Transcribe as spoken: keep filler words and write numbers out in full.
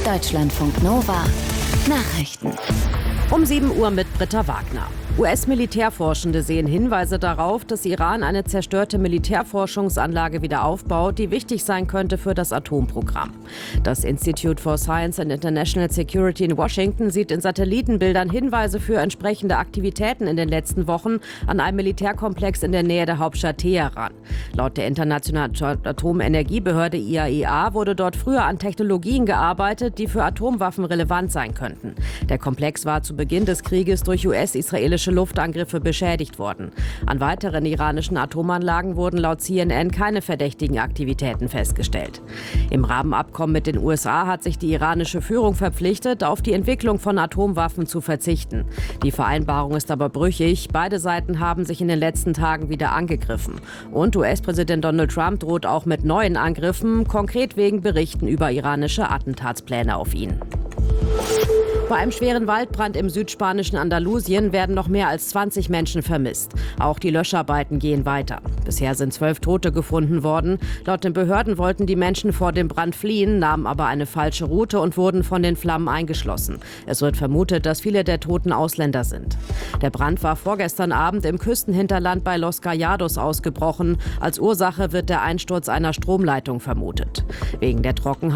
Deutschlandfunk Nova Nachrichten. Um sieben Uhr mit Britta Wagner. U S-Militärforschende sehen Hinweise darauf, dass Iran eine zerstörte Militärforschungsanlage wieder aufbaut, die wichtig sein könnte für das Atomprogramm. Das Institute for Science and International Security in Washington sieht in Satellitenbildern Hinweise für entsprechende Aktivitäten in den letzten Wochen an einem Militärkomplex in der Nähe der Hauptstadt Teheran. Laut der Internationalen Atomenergiebehörde I A E A wurde dort früher an Technologien gearbeitet, die für Atomwaffen relevant sein könnten. Der Komplex war zu Beginn des Krieges durch U S-israelische Luftangriffe beschädigt worden. An weiteren iranischen Atomanlagen wurden laut C N N keine verdächtigen Aktivitäten festgestellt. Im Rahmenabkommen mit den U S A hat sich die iranische Führung verpflichtet, auf die Entwicklung von Atomwaffen zu verzichten. Die Vereinbarung ist aber brüchig. Beide Seiten haben sich in den letzten Tagen wieder angegriffen. Und U S-Präsident Donald Trump droht auch mit neuen Angriffen, konkret wegen Berichten über iranische Attentatspläne auf ihn. Bei einem schweren Waldbrand im südspanischen Andalusien werden noch mehr als zwanzig Menschen vermisst. Auch die Löscharbeiten gehen weiter. Bisher sind zwölf Tote gefunden worden. Laut den Behörden wollten die Menschen vor dem Brand fliehen, nahmen aber eine falsche Route und wurden von den Flammen eingeschlossen. Es wird vermutet, dass viele der Toten Ausländer sind. Der Brand war vorgestern Abend im Küstenhinterland bei Los Callados ausgebrochen. Als Ursache wird der Einsturz einer Stromleitung vermutet. Wegen der Trockenheit